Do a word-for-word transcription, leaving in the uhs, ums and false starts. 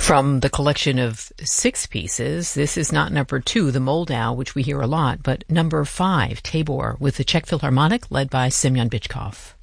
From the collection of six pieces, this is not number two, the Moldau, which we hear a lot, but number five, Tabor, with the Czech Philharmonic led by Semyon Bychkov.